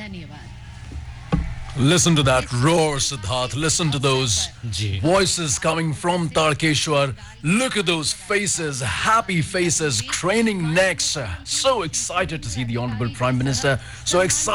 धन्यवाद। Listen to that roar, Siddharth. Listen to those ji voices coming from Tarkeshwar. Look at those faces, happy faces, craning necks. So excited to see the Honorable Prime Minister. So excited.